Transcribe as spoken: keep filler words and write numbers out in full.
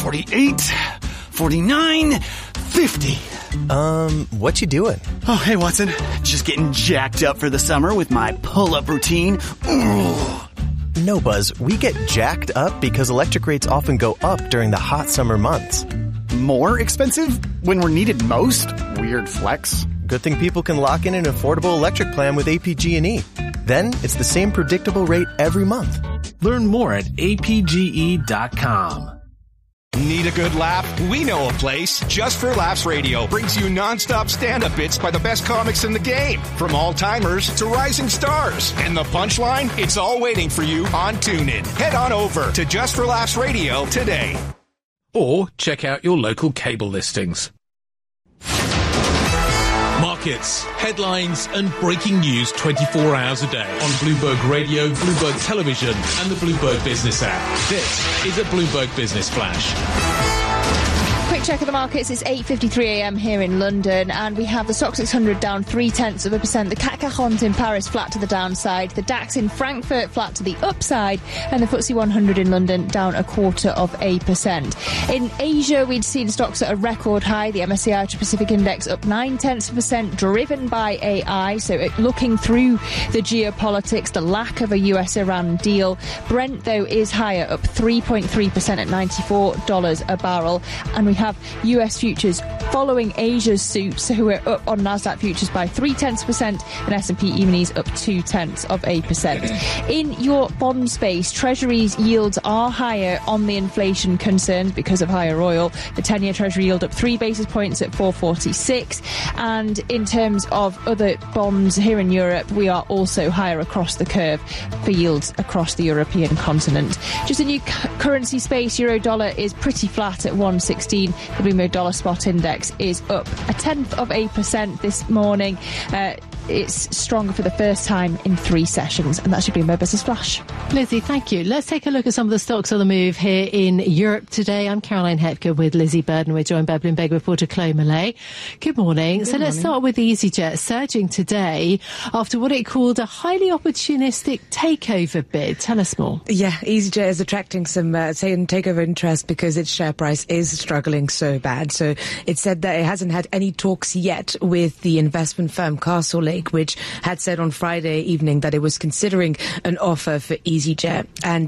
forty-eight, forty-nine, fifty. Um, what you doing? Oh, hey, Watson. Just getting jacked up for the summer with my pull-up routine. Ooh. No, Buzz, we get jacked up because electric rates often go up during the hot summer months. More expensive when we're needed most? Weird flex. Good thing people can lock in an affordable electric plan with A P G and E. Then it's the same predictable rate every month. Learn more at A P G E dot com. Need a good laugh? We know a place. Just for Laughs Radio brings you non-stop stand-up bits by the best comics in the game. From all-timers to rising stars. And the punchline? It's all waiting for you on TuneIn. Head on over to Just for Laughs Radio today. Or check out your local cable listings. Markets, headlines and breaking news twenty-four hours a day on Bloomberg Radio, Bloomberg Television and the Bloomberg Business app. This is a Bloomberg Business Flash. Quick check of the markets. It's eight fifty-three a m here in London, and we have the Stoxx six hundred down three tenths of a percent. The C A C quarante in Paris flat to the downside. The DAX in Frankfurt flat to the upside, and the F T S E one hundred in London down a quarter of a percent. In Asia, we'd seen stocks at a record high. The M S C I Pacific Index up nine tenths of a percent, driven by A I. So it, looking through the geopolitics, the lack of a U S Iran deal. Brent, though, is higher, up three point three percent at ninety-four dollars a barrel, and we have U S futures following Asia's suit, so we're up on Nasdaq futures by three tenths of a percent, and S and P E-minis up two tenths of a percent. In your bond space, Treasuries yields are higher on the inflation concerns because of higher oil. The ten-year Treasury yield up three basis points at four forty-six, and in terms of other bonds here in Europe, we are also higher across the curve for yields across the European continent. Just a new cu- currency space, euro dollar is pretty flat at one sixteen. The Bloomberg Dollar Spot Index is up a tenth of a percent this morning. Uh, it's stronger for the first time in three sessions, and that's your Bloomberg Business Flash. Lizzie, thank you. Let's take a look at some of the stocks on the move here in Europe today. I'm Caroline Hepker with Lizzie Burden. We're joined by Bloomberg reporter Chloe Millay. Good morning. Good so morning. Let's start with EasyJet, surging today after what it called a highly opportunistic takeover bid. Tell us more. Yeah, EasyJet is attracting some uh, say takeover interest because its share price is struggling so bad. So it said that it hasn't had any talks yet with the investment firm Castlelake, which had said on Friday evening that it was considering an offer for EasyJet. And